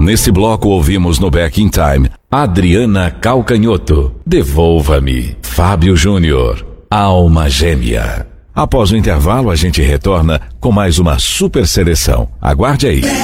Nesse bloco ouvimos no Back in Time Adriana Calcanhoto, Devolva-me, Fábio Júnior, Alma Gêmea. Após o intervalo a gente retorna com mais uma super seleção. Aguarde aí.